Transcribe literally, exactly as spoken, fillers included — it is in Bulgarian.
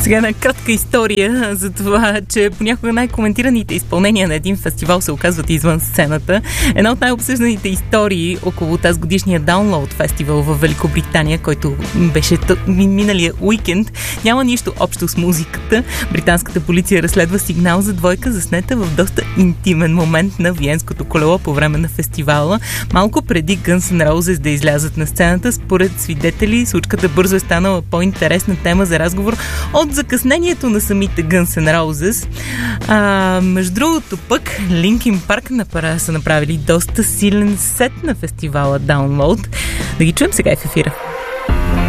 Сега една кратка история за това, че понякога най-коментираните изпълнения на един фестивал се оказват извън сцената. Една от най-обсъжданите истории около тази годишния Download фестивал в Великобритания, който беше миналия уикенд, няма нищо общо с музиката. Британската полиция разследва сигнал за двойка заснета в доста интимен момент на Виенското колело по време на фестивала. Малко преди Guns N' Roses да излязат на сцената, според свидетели, случката бързо е станала по-интересна тема за разговор от закъснението на самите Guns N' Roses. А, между другото пък, Linkin Park напара са направили доста силен сет на фестивала Download. Да ги чуем сега в ефира.